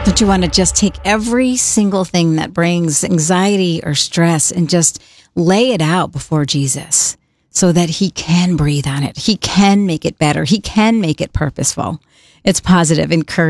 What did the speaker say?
Don't you want to just take every single thing that brings anxiety or stress and just lay it out before Jesus so that he can breathe on it? He can make it better. He can make it purposeful. It's positive, encouraging.